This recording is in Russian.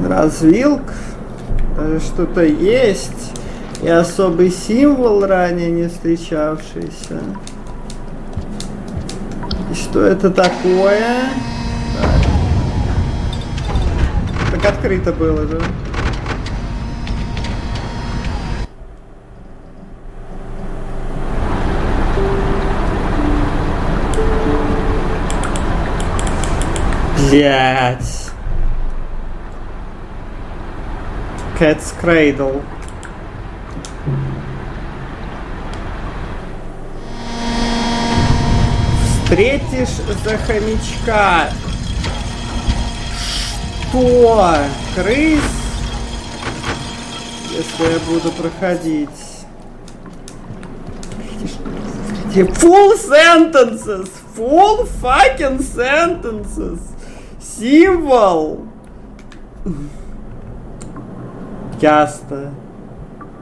Развилка. Даже что-то есть. И особый символ, ранее не встречавшийся. И что это такое? Так открыто было же. Блять. Cat's Cradle. Встретишь за хомячка. Что? Крыс? Если я буду проходить. Full sentences! Full fucking sentences! Символ! Ясно.